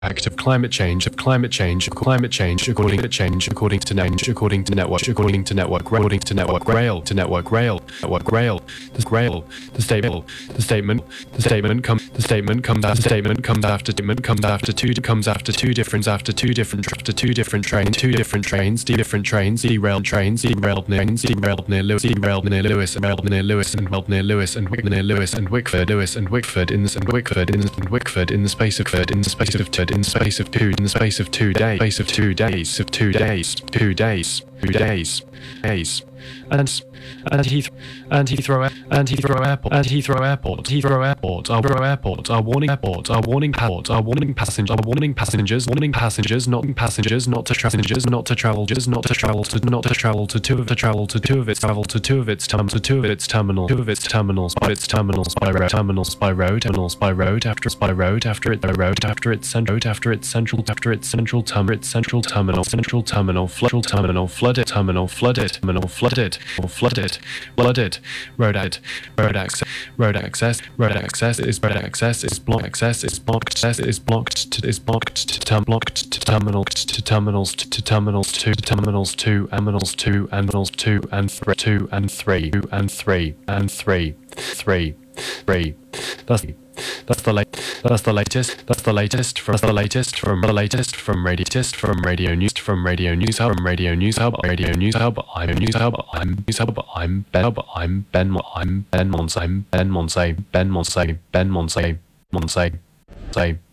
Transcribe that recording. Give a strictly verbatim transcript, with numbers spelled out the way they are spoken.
impact of climate change of climate change of climate change according to change according to change according to network according to network according to network rail to network rail network rail the rail the statement the statement the statement comes the statement comes after statement comes after statement comes after two comes after two different after two different after two different trains two different trains different trains derailed trains derailed trains derailed near Lewis derailed near Lewis and railed near Lewis and railed near Lewis and Wick near Lewis and Wickford Lewis and Wickford in the and Wickford in the and Wickford in the space of in the space of two in the space of two in the space of two days space of two days of two days two days two days days and and Heathrow and Heathrow and Heathrow Airport and Heathrow Airport Heathrow Airport our Heathrow Airport our warning airport our warning port our warning passenger our warning passengers warning passengers not passengers not to passengers not to travel just not to travel to not to travel to two of to travel to two of its travel to two of its term to two of its terminal two of its terminals by its terminals by road terminals by road terminals by road after its by road after it by road after its central after its central after its central terminal its central terminal central terminal flooded terminal flooded terminal flooded terminal flooded or flooded flooded road ad road access road access road access is road access is blocked access is blocked access is blocked is blocked to term blocked to terminal to terminals to terminals to terminals to terminals to terminals two and three two and three two and three and three three three that's That's the late. That's the latest. That's the latest from the latest from the latest from radio from radio news from radio news hub from radio news hub radio news hub. I'm news hub. I'm news hub. I'm Ben hub. I'm Ben. I'm Ben Monse. I'm Ben Monse. Ben Monse. Ben Monse. Monse. Say.